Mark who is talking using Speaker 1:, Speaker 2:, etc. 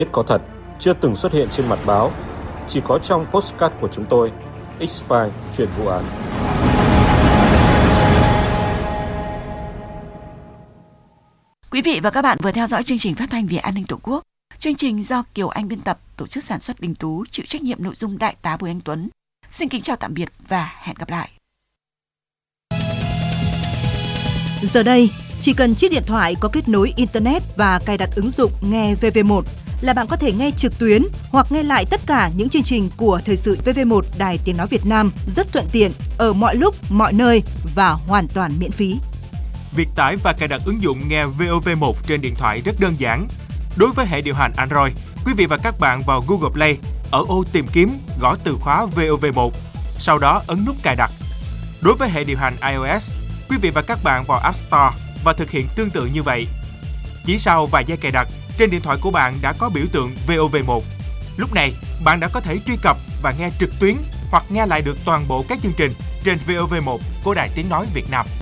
Speaker 1: có thật, chưa từng xuất hiện trên mặt báo, chỉ có trong podcast của chúng tôi, X-File chuyện vụ án.
Speaker 2: Quý vị và các bạn vừa theo dõi chương trình phát thanh Vì An ninh Tổ quốc. Chương trình do Kiều Anh biên tập, tổ chức sản xuất Đình Tú, chịu trách nhiệm nội dung Đại tá Bùi Anh Tuấn. Xin kính chào tạm biệt và hẹn gặp lại.
Speaker 3: Giờ đây, chỉ cần chiếc điện thoại có kết nối Internet và cài đặt ứng dụng nghe VV1 là bạn có thể nghe trực tuyến hoặc nghe lại tất cả những chương trình của Thời sự VV1 Đài Tiếng Nói Việt Nam rất thuận tiện, ở mọi lúc, mọi nơi và hoàn toàn miễn phí.
Speaker 4: Việc tải và cài đặt ứng dụng nghe VOV1 trên điện thoại rất đơn giản. Đối với hệ điều hành Android, quý vị và các bạn vào Google Play, ở ô tìm kiếm gõ từ khóa VOV1, sau đó ấn nút cài đặt. Đối với hệ điều hành iOS, quý vị và các bạn vào App Store và thực hiện tương tự như vậy. Chỉ sau vài giây cài đặt, trên điện thoại của bạn đã có biểu tượng VOV1. Lúc này, bạn đã có thể truy cập và nghe trực tuyến hoặc nghe lại được toàn bộ các chương trình trên VOV1 của Đài Tiếng Nói Việt Nam.